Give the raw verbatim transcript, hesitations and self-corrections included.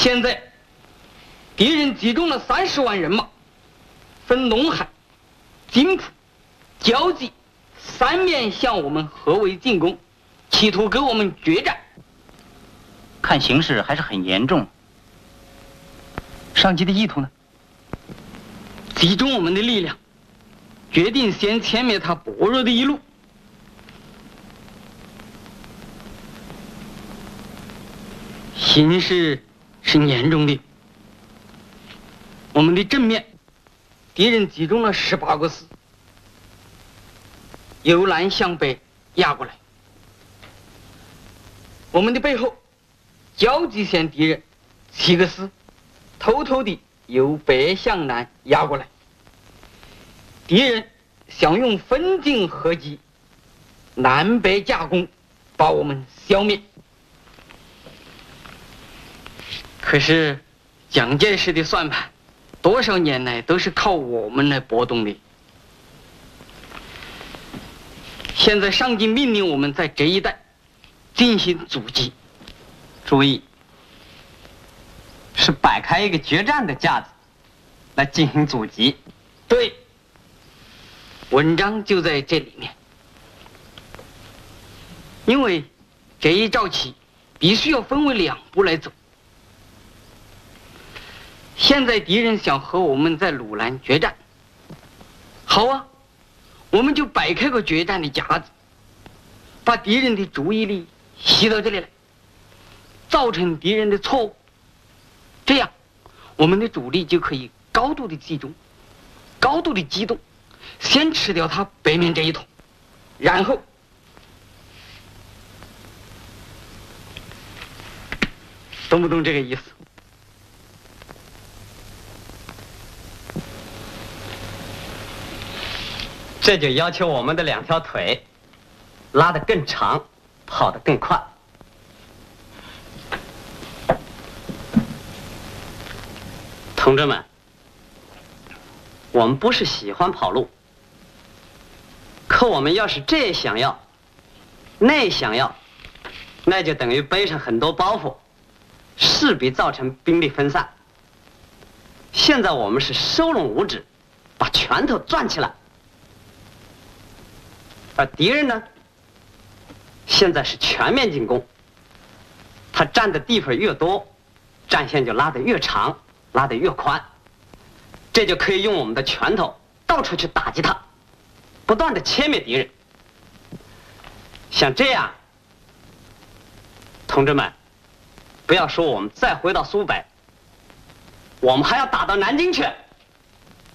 现在敌人集中了三十万人马，分陇海、津浦、胶济三面向我们合围进攻，企图跟我们决战。 看形势还是很严重。上级的意图呢？ 集中我们的力量，决定先歼灭他薄弱的一路。形势是严重的。我们的正面，敌人集中了十八个师，由南向北压过来。我们的背后，胶济县敌人七个师，偷偷地由北向南压过来。敌人想用分进合击，南北夹攻，把我们消灭。可是蒋介石的算盘，多少年来都是靠我们来拨动的。现在上级命令我们在这一带进行阻击， 注意，是摆开一个决战的架子来进行阻击。 对，文章就在这里面。因为这一招棋必须要分为两步来走。现在敌人想和我们在鲁南决战，好啊，我们就摆开个决战的架子，把敌人的注意力吸到这里来，造成敌人的错误，这样我们的主力就可以高度的集中，高度的机动，先吃掉他北面这一桶，然后懂不懂这个意思？ 这就要求我们的两条腿拉得更长，跑得更快。同志们，我们不是喜欢跑路，可我们要是这想要，那想要，那就等于背上很多包袱，势必造成兵力分散。现在我们是收拢五指，把拳头攥起来。而敌人呢，现在是全面进攻，他占的地方越多，战线就拉得越长，拉得越宽，这就可以用我们的拳头到处去打击他，不断的歼灭敌人。像这样，同志们，不要说我们再回到苏北，我们还要打到南京去。